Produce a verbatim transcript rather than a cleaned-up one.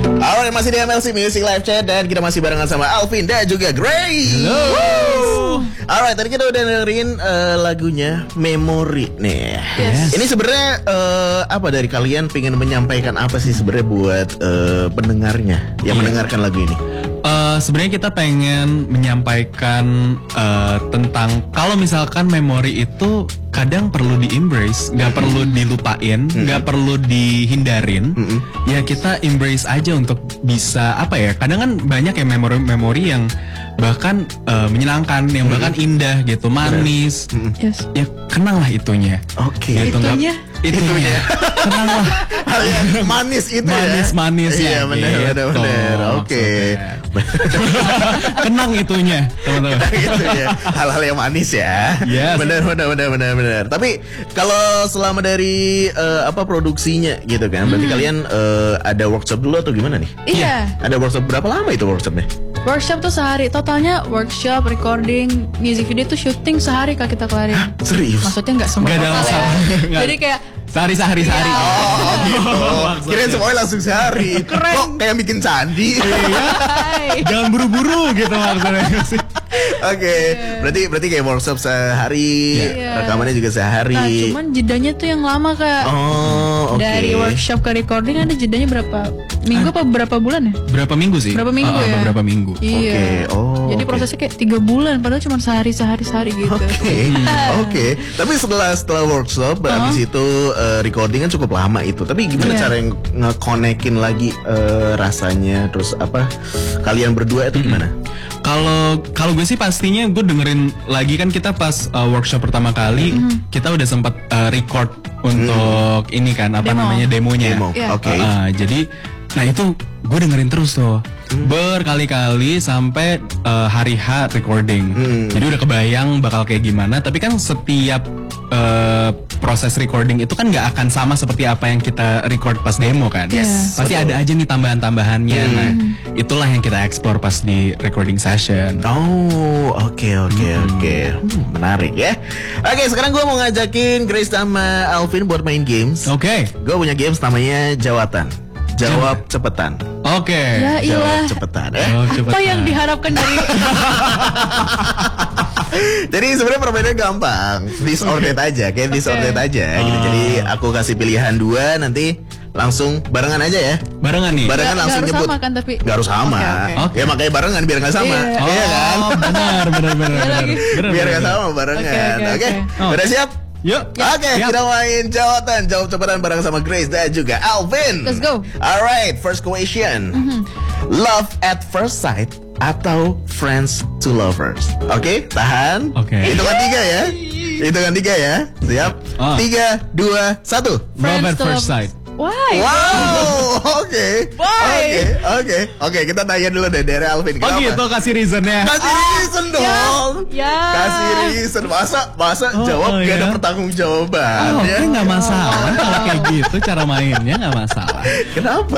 Alright, masih di M L C Music Live Chat dan kita masih barengan sama Alvin dan juga Grace. Halo. Alright, tadi kita udah dengerin uh, lagunya Memory nih. Yes. Ini sebenarnya uh, apa dari kalian pengen menyampaikan apa sih sebenarnya buat uh, pendengarnya yang yeah. mendengarkan lagu ini? Uh, sebenarnya kita pengen menyampaikan uh, tentang kalau misalkan memori itu kadang perlu di-embrace, nggak mm-hmm. perlu dilupain, nggak mm-hmm. perlu dihindarin. Mm-hmm. Ya kita embrace aja untuk bisa apa ya? Kadang kan banyak ya memori-memori yang bahkan uh, menyenangkan, yang bahkan mm-hmm. indah gitu, manis. Mm-hmm. Yes. Ya kenanglah itunya. Oke. Okay. Gitu, itunya. Itunya. Kenanglah. Manis itu manis, ya. Manis-manis ya. Iya benar benar benar. Oke. Kenang itunya, teman-teman. Gitu ya. Hal-hal yang manis ya. Yes. Benar benar benar benar benar. Tapi kalau selama dari uh, apa produksinya gitu kan, berarti hmm. kalian uh, ada workshop dulu atau gimana nih? Iya. Ada workshop berapa lama itu workshopnya? Workshop tuh sehari, totalnya workshop, recording, music video tuh syuting sehari kak kita kelarin. Hah, serius? Maksudnya nggak semua. Gak ada masalah. Ya. Jadi kayak sehari sehari sehari. Oh gitu. Kirain semuanya langsung sehari. Keren. Kok kayak bikin candi? Jangan buru-buru gitu maksudnya sih. Oke, okay. berarti berarti kayak workshop sehari, yeah. rekamannya juga sehari. Nah, cuman jedanya tuh yang lama kak. Oh, oke. Okay. Dari workshop ke recording ada jedanya berapa minggu apa berapa bulan ya? Berapa minggu sih? Berapa minggu uh, ya? Berapa minggu? Iya. Okay. Oh. Jadi okay. prosesnya kayak tiga bulan, padahal cuma sehari sehari sehari gitu. Oke, okay. hmm. oke. Okay. Tapi setelah setelah workshop, uh-huh. habis itu uh, recording kan cukup lama itu. Tapi gimana yeah. cara yang nge-connectin lagi uh, rasanya, terus apa? Kalian berdua itu gimana? Kalau kalau gue sih pastinya gue dengerin lagi kan kita pas uh, workshop pertama kali mm-hmm. kita udah sempat uh, record untuk mm. ini kan apa Demo. namanya demonya. Demo. Yeah. Oke. Okay. Uh, jadi nah itu gue dengerin terus tuh mm. berkali-kali sampai uh, hari H recording. Mm. Jadi udah kebayang bakal kayak gimana. Tapi kan setiap uh, proses recording itu kan nggak akan sama seperti apa yang kita record pas demo kan. Yes. Pasti betul. ada aja nih tambahan-tambahannya. Mm. Nah itulah yang kita explore pas di recording session. Oh, oke okay, oke okay, hmm. oke. Okay. Hmm, menarik ya. Oke, okay, sekarang gue mau ngajakin Grace sama Alvin buat main games. Oke. Okay. Gue punya games namanya Jawatan. Jawab cepetan. Oke. Okay. Ya Jawab cepetan ya. Jawab cepetan. Apa yang diharapkan dari Jadi sebenarnya permainannya gampang, disordered aja, kayak disordered okay. aja gitu. Jadi aku kasih pilihan dua, nanti langsung barengan aja ya. Barengan nih. Barengan gak, langsung gak nyebut. Sama kan tapi. Gak harus sama. Okay, okay. Okay. Ya makanya barengan biar nggak sama. Iya yeah. yeah, kan? Oh, benar benar benar benar. Biar nggak sama barengan. Oke. Okay, okay, okay. oh. Udah siap? Yuk. Oke, okay, kita main jawatan, jawab cepetan bareng sama Grace dan juga Alvin. Let's go. Alright, first question. Mm-hmm. Love at first sight atau friends to lovers? Oke, okay, tahan. Oke. Okay. Hitungan tiga ya. Hitungan tiga ya. Siap. Oh. Tiga, dua, satu. Love at first sight. Why? Wow, oke. Okay. Why? Oke, okay, oke. Okay. Oke, okay, kita tanya dulu deh dari Alvin. Kenapa? Oh gitu, kasih reasonnya. Kasih oh, reason dong. Ya. ya. Kasih reason. Masa, masa oh, jawab oh, gak ya? ada pertanggungjawaban. Oh, ya? Oke, gak masalah. Kalau kayak gitu cara mainnya gak masalah. Kenapa?